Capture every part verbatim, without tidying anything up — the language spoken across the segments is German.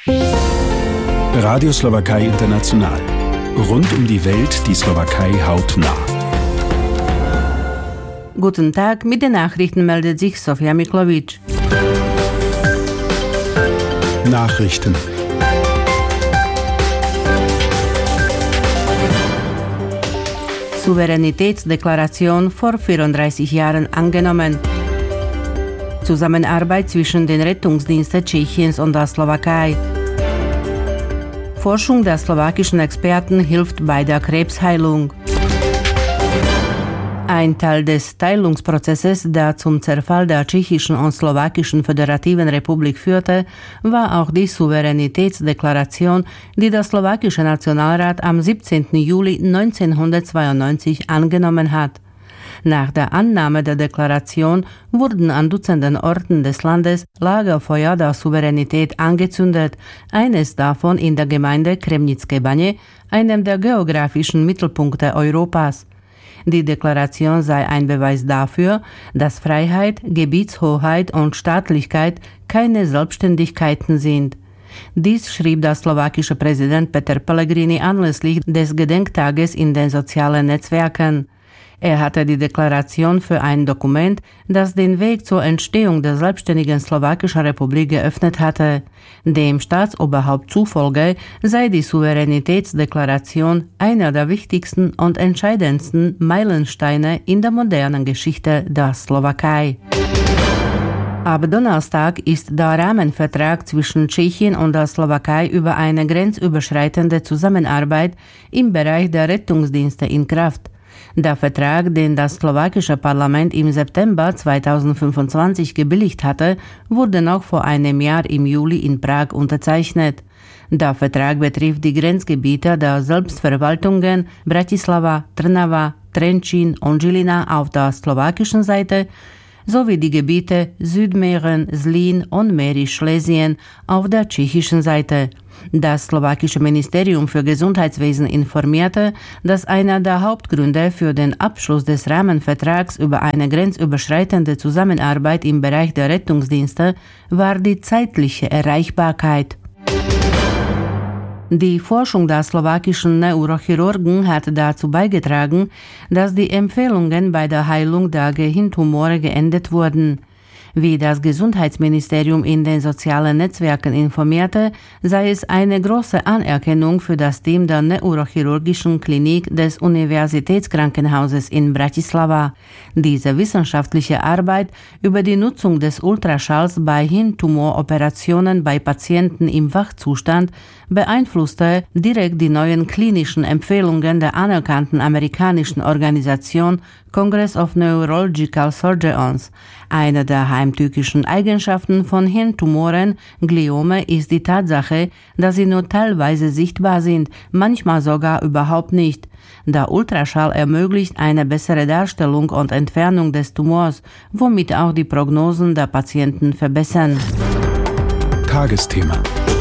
Radio Slowakei International. Rund um die Welt die Slowakei hautnah. Guten Tag, mit den Nachrichten meldet sich Sofia Miklowitsch. Nachrichten. Souveränitätsdeklaration vor vierunddreißig Jahren angenommen. Zusammenarbeit zwischen den Rettungsdiensten Tschechiens und der Slowakei. Forschung der slowakischen Experten hilft bei der Krebsheilung. Ein Teil des Teilungsprozesses, der zum Zerfall der tschechischen und slowakischen Föderativen Republik führte, war auch die Souveränitätsdeklaration, die der slowakische Nationalrat am siebzehnten Juli neunzehnhundertzweiundneunzig angenommen hat. Nach der Annahme der Deklaration wurden an Dutzenden Orten des Landes Lagerfeuer der Souveränität angezündet, eines davon in der Gemeinde Kremnické Bane, einem der geografischen Mittelpunkte Europas. Die Deklaration sei ein Beweis dafür, dass Freiheit, Gebietshoheit und Staatlichkeit keine Selbstständigkeiten sind. Dies schrieb der slowakische Präsident Peter Pellegrini anlässlich des Gedenktages in den sozialen Netzwerken. Er hatte die Deklaration für ein Dokument, das den Weg zur Entstehung der selbstständigen slowakischen Republik geöffnet hatte. Dem Staatsoberhaupt zufolge sei die Souveränitätsdeklaration einer der wichtigsten und entscheidendsten Meilensteine in der modernen Geschichte der Slowakei. Ab Donnerstag ist der Rahmenvertrag zwischen Tschechien und der Slowakei über eine grenzüberschreitende Zusammenarbeit im Bereich der Rettungsdienste in Kraft. Der Vertrag, den das slowakische Parlament im September zweitausendfünfundzwanzig gebilligt hatte, wurde noch vor einem Jahr im Juli in Prag unterzeichnet. Der Vertrag betrifft die Grenzgebiete der Selbstverwaltungen Bratislava, Trnava, Trenčín und Žilina auf der slowakischen Seite sowie die Gebiete Südmähren, Zlín und Mährisch-Schlesien auf der tschechischen Seite. Das slowakische Ministerium für Gesundheitswesen informierte, dass einer der Hauptgründe für den Abschluss des Rahmenvertrags über eine grenzüberschreitende Zusammenarbeit im Bereich der Rettungsdienste war die zeitliche Erreichbarkeit. Die Forschung der slowakischen Neurochirurgen hat dazu beigetragen, dass die Empfehlungen bei der Heilung der Gehirntumore geändert wurden. Wie das Gesundheitsministerium in den sozialen Netzwerken informierte, sei es eine große Anerkennung für das Team der neurochirurgischen Klinik des Universitätskrankenhauses in Bratislava. Diese wissenschaftliche Arbeit über die Nutzung des Ultraschalls bei Hirntumoroperationen bei Patienten im Wachzustand beeinflusste direkt die neuen klinischen Empfehlungen der anerkannten amerikanischen Organisation Congress of Neurological Surgeons. Eine der heimtückischen Eigenschaften von Hirntumoren, Gliome, ist die Tatsache, dass sie nur teilweise sichtbar sind, manchmal sogar überhaupt nicht. Der Ultraschall ermöglicht eine bessere Darstellung und Entfernung des Tumors, womit auch die Prognosen der Patienten verbessern. Tagesthema.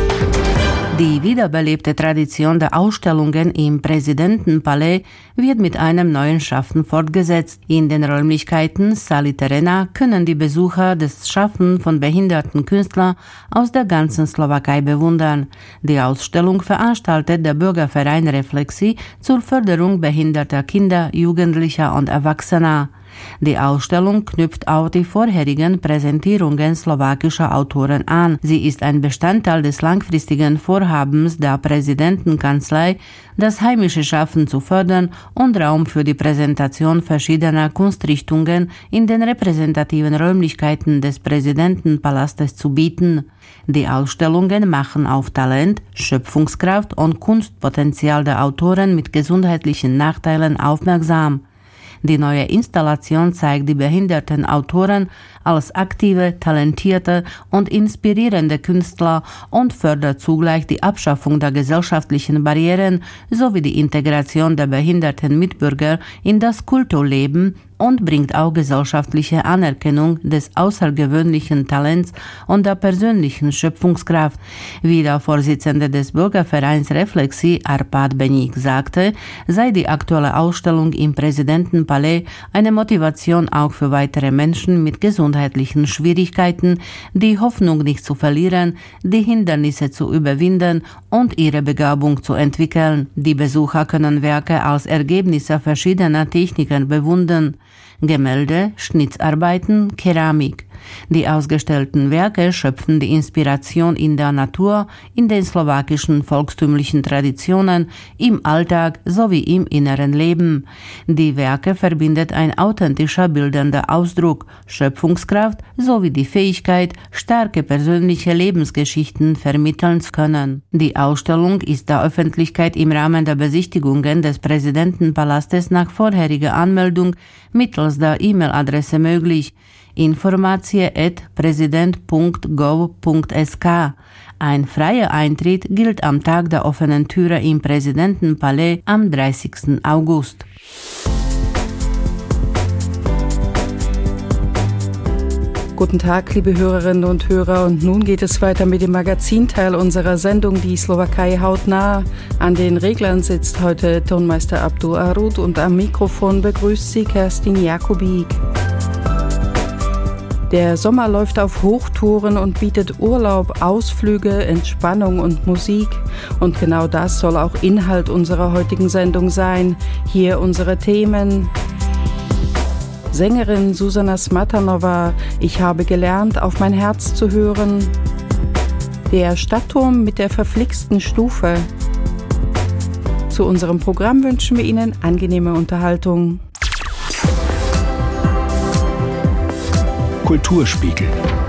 Die wiederbelebte Tradition der Ausstellungen im Präsidentenpalais wird mit einem neuen Schaffen fortgesetzt. In den Räumlichkeiten Sali Terena können die Besucher das Schaffen von behinderten Künstlern aus der ganzen Slowakei bewundern. Die Ausstellung veranstaltet der Bürgerverein Reflexi zur Förderung behinderter Kinder, Jugendlicher und Erwachsener. Die Ausstellung knüpft auch die vorherigen Präsentierungen slowakischer Autoren an. Sie ist ein Bestandteil des langfristigen Vorhabens der Präsidentenkanzlei, das heimische Schaffen zu fördern und Raum für die Präsentation verschiedener Kunstrichtungen in den repräsentativen Räumlichkeiten des Präsidentenpalastes zu bieten. Die Ausstellungen machen auf Talent, Schöpfungskraft und Kunstpotenzial der Autoren mit gesundheitlichen Nachteilen aufmerksam. Die neue Installation zeigt die behinderten Autoren als aktive, talentierte und inspirierende Künstler und fördert zugleich die Abschaffung der gesellschaftlichen Barrieren sowie die Integration der behinderten Mitbürger in das Kulturleben und bringt auch gesellschaftliche Anerkennung des außergewöhnlichen Talents und der persönlichen Schöpfungskraft. Wie der Vorsitzende des Bürgervereins Reflexi, Arpad Benik, sagte, sei die aktuelle Ausstellung im Präsidentenpalais eine Motivation auch für weitere Menschen mit gesundheitlichen Schwierigkeiten, die Hoffnung nicht zu verlieren, die Hindernisse zu überwinden und ihre Begabung zu entwickeln. Die Besucher können Werke als Ergebnisse verschiedener Techniken bewundern. Gemälde, Schnitzarbeiten, Keramik. Die ausgestellten Werke schöpfen die Inspiration in der Natur, in den slowakischen volkstümlichen Traditionen, im Alltag sowie im inneren Leben. Die Werke verbindet ein authentischer bildender Ausdruck, Schöpfungskraft sowie die Fähigkeit, starke persönliche Lebensgeschichten vermitteln zu können. Die Ausstellung ist der Öffentlichkeit im Rahmen der Besichtigungen des Präsidentenpalastes nach vorheriger Anmeldung mittels der E-Mail-Adresse möglich. Informatie at president punkt gov punkt s k. Ein freier Eintritt gilt am Tag der offenen Türe im Präsidentenpalais am dreißigsten August. Guten Tag, liebe Hörerinnen und Hörer, und nun geht es weiter mit dem Magazinteil unserer Sendung Die Slowakei hautnah. An den Reglern sitzt heute Tonmeister Abdul Arud und am Mikrofon begrüßt sie Kerstin Jakubik. Der Sommer läuft auf Hochtouren und bietet Urlaub, Ausflüge, Entspannung und Musik. Und genau das soll auch Inhalt unserer heutigen Sendung sein. Hier unsere Themen. Sängerin Zuzana Smatanova, ich habe gelernt, auf mein Herz zu hören. Der Stadtturm mit der verflixten Stufe. Zu unserem Programm wünschen wir Ihnen angenehme Unterhaltung. Kulturspiegel.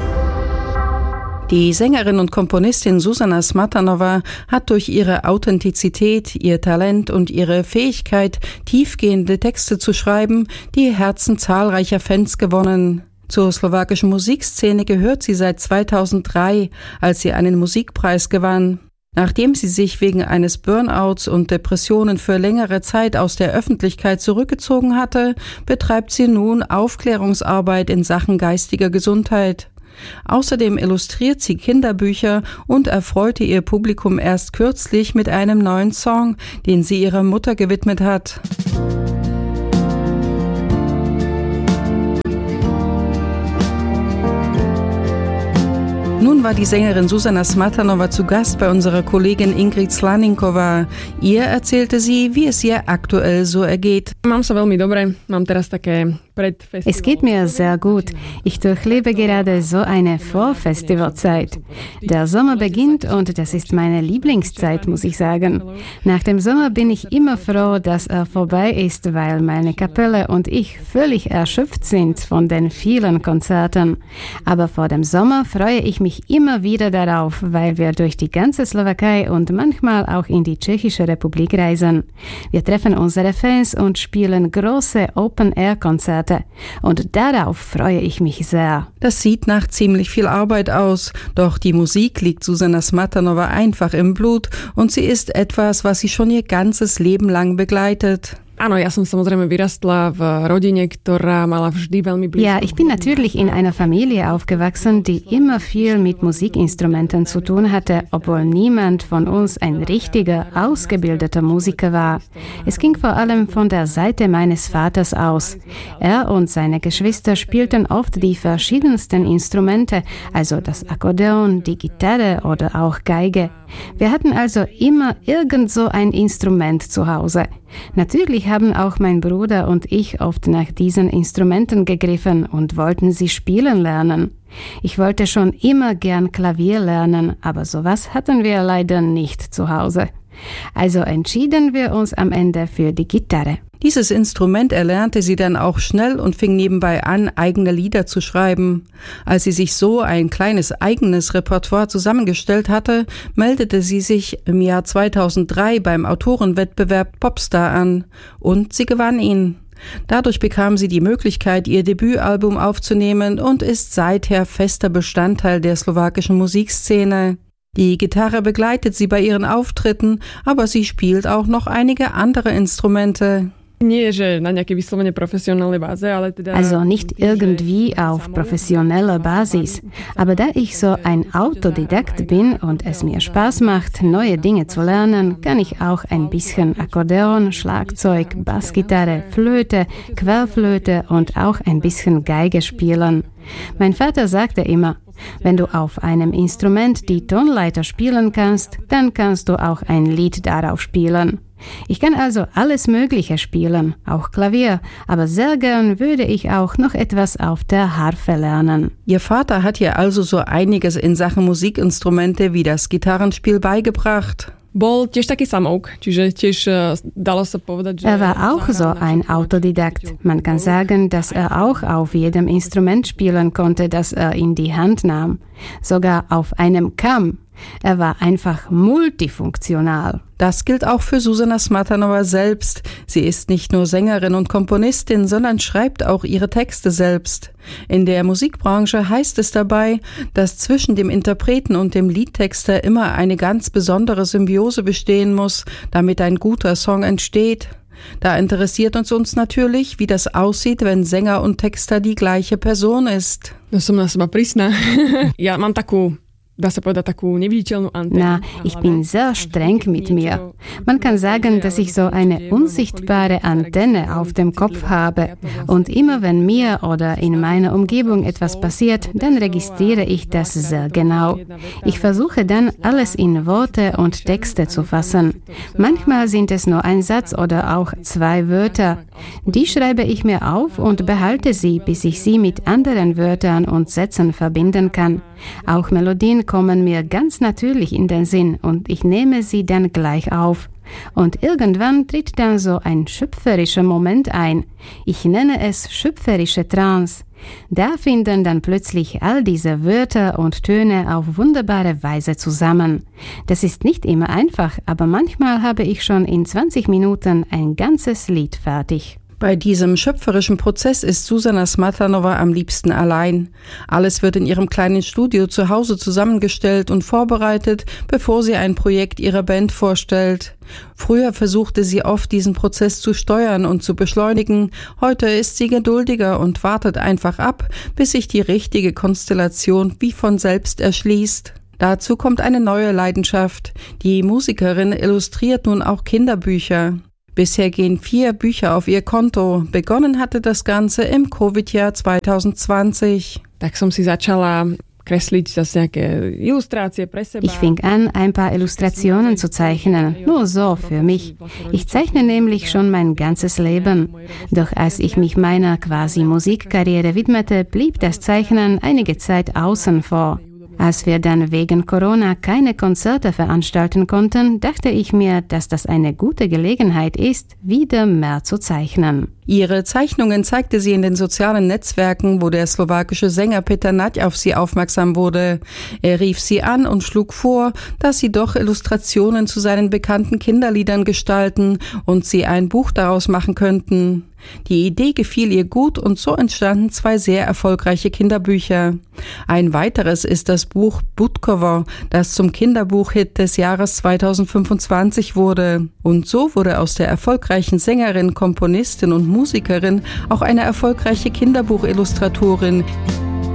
Die Sängerin und Komponistin Zuzana Smatanova hat durch ihre Authentizität, ihr Talent und ihre Fähigkeit, tiefgehende Texte zu schreiben, die Herzen zahlreicher Fans gewonnen. Zur slowakischen Musikszene gehört sie seit zweitausenddrei, als sie einen Musikpreis gewann. Nachdem sie sich wegen eines Burnouts und Depressionen für längere Zeit aus der Öffentlichkeit zurückgezogen hatte, betreibt sie nun Aufklärungsarbeit in Sachen geistiger Gesundheit. Außerdem illustriert sie Kinderbücher und erfreute ihr Publikum erst kürzlich mit einem neuen Song, den sie ihrer Mutter gewidmet hat. Nun war die Sängerin Zuzana Smatanova zu Gast bei unserer Kollegin Ingrid Slaninkova. Ihr erzählte sie, wie es ihr aktuell so ergeht. Es geht mir sehr gut. Ich durchlebe gerade so eine Vorfestivalzeit. Der Sommer beginnt und das ist meine Lieblingszeit, muss ich sagen. Nach dem Sommer bin ich immer froh, dass er vorbei ist, weil meine Kapelle und ich völlig erschöpft sind von den vielen Konzerten. Aber vor dem Sommer freue ich mich immer wieder darauf, weil wir durch die ganze Slowakei und manchmal auch in die Tschechische Republik reisen. Wir treffen unsere Fans und spielen große Open-Air-Konzerte. Und darauf freue ich mich sehr. Das sieht nach ziemlich viel Arbeit aus, doch die Musik liegt Zuzana Smatanova einfach im Blut und sie ist etwas, was sie schon ihr ganzes Leben lang begleitet. Ja, ich bin natürlich in einer Familie aufgewachsen, die immer viel mit Musikinstrumenten zu tun hatte, obwohl niemand von uns ein richtiger, ausgebildeter Musiker war. Es ging vor allem von der Seite meines Vaters aus. Er und seine Geschwister spielten oft die verschiedensten Instrumente, also das Akkordeon, die Gitarre oder auch Geige. Wir hatten also immer irgend so ein Instrument zu Hause. Natürlich haben auch mein Bruder und ich oft nach diesen Instrumenten gegriffen und wollten sie spielen lernen. Ich wollte schon immer gern Klavier lernen, aber sowas hatten wir leider nicht zu Hause. Also entschieden wir uns am Ende für die Gitarre. Dieses Instrument erlernte sie dann auch schnell und fing nebenbei an, eigene Lieder zu schreiben. Als sie sich so ein kleines eigenes Repertoire zusammengestellt hatte, meldete sie sich im Jahr zweitausenddrei beim Autorenwettbewerb Popstar an und sie gewann ihn. Dadurch bekam sie die Möglichkeit, ihr Debütalbum aufzunehmen und ist seither fester Bestandteil der slowakischen Musikszene. Die Gitarre begleitet sie bei ihren Auftritten, aber sie spielt auch noch einige andere Instrumente. Also nicht irgendwie auf professioneller Basis. Aber da ich so ein Autodidakt bin und es mir Spaß macht, neue Dinge zu lernen, kann ich auch ein bisschen Akkordeon, Schlagzeug, Bassgitarre, Flöte, Querflöte und auch ein bisschen Geige spielen. Mein Vater sagte immer, wenn du auf einem Instrument die Tonleiter spielen kannst, dann kannst du auch ein Lied darauf spielen. Ich kann also alles Mögliche spielen, auch Klavier, aber sehr gern würde ich auch noch etwas auf der Harfe lernen. Ihr Vater hat ihr also so einiges in Sachen Musikinstrumente wie das Gitarrenspiel beigebracht. Er war auch so ein Autodidakt. Man kann sagen, dass er auch auf jedem Instrument spielen konnte, das er in die Hand nahm. Sogar auf einem Kamm. Er war einfach multifunktional. Das gilt auch für Zuzana Smatanova selbst. Sie ist nicht nur Sängerin und Komponistin, sondern schreibt auch ihre Texte selbst. In der Musikbranche heißt es dabei, dass zwischen dem Interpreten und dem Liedtexter immer eine ganz besondere Symbiose bestehen muss, damit ein guter Song entsteht. Da interessiert uns uns natürlich, wie das aussieht, wenn Sänger und Texter die gleiche Person ist. Na, ich bin sehr streng mit mir. Man kann sagen, dass ich so eine unsichtbare Antenne auf dem Kopf habe. Und immer wenn mir oder in meiner Umgebung etwas passiert, dann registriere ich das sehr genau. Ich versuche dann, alles in Worte und Texte zu fassen. Manchmal sind es nur ein Satz oder auch zwei Wörter. Die schreibe ich mir auf und behalte sie, bis ich sie mit anderen Wörtern und Sätzen verbinden kann. Auch Melodien kommen mir ganz natürlich in den Sinn und ich nehme sie dann gleich auf. Und irgendwann tritt dann so ein schöpferischer Moment ein. Ich nenne es schöpferische Trance. Da finden dann plötzlich all diese Wörter und Töne auf wunderbare Weise zusammen. Das ist nicht immer einfach, aber manchmal habe ich schon in zwanzig Minuten ein ganzes Lied fertig. Bei diesem schöpferischen Prozess ist Zuzana Smatanova am liebsten allein. Alles wird in ihrem kleinen Studio zu Hause zusammengestellt und vorbereitet, bevor sie ein Projekt ihrer Band vorstellt. Früher versuchte sie oft, diesen Prozess zu steuern und zu beschleunigen. Heute ist sie geduldiger und wartet einfach ab, bis sich die richtige Konstellation wie von selbst erschließt. Dazu kommt eine neue Leidenschaft. Die Musikerin illustriert nun auch Kinderbücher. Bisher gehen vier Bücher auf ihr Konto. Begonnen hatte das Ganze im Covid-Jahr zwanzig zwanzig. Ich fing an, ein paar Illustrationen zu zeichnen, nur so für mich. Ich zeichne nämlich schon mein ganzes Leben. Doch als ich mich meiner quasi Musikkarriere widmete, blieb das Zeichnen einige Zeit außen vor. Als wir dann wegen Corona keine Konzerte veranstalten konnten, dachte ich mir, dass das eine gute Gelegenheit ist, wieder mehr zu zeichnen. Ihre Zeichnungen zeigte sie in den sozialen Netzwerken, wo der slowakische Sänger Peter Nať auf sie aufmerksam wurde. Er rief sie an und schlug vor, dass sie doch Illustrationen zu seinen bekannten Kinderliedern gestalten und sie ein Buch daraus machen könnten. Die Idee gefiel ihr gut und so entstanden zwei sehr erfolgreiche Kinderbücher. Ein weiteres ist das Buch Budkovo, das zum Kinderbuchhit des Jahres zwanzig fünfundzwanzig wurde. Und so wurde aus der erfolgreichen Sängerin, Komponistin und Musikerin auch eine erfolgreiche Kinderbuchillustratorin.